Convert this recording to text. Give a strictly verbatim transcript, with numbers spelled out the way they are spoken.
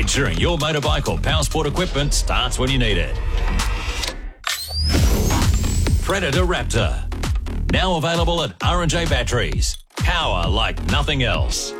Ensuring your motorbike or power sport equipment starts when you need it. Predator Raptor. Now available at R and J Batteries. Power like nothing else.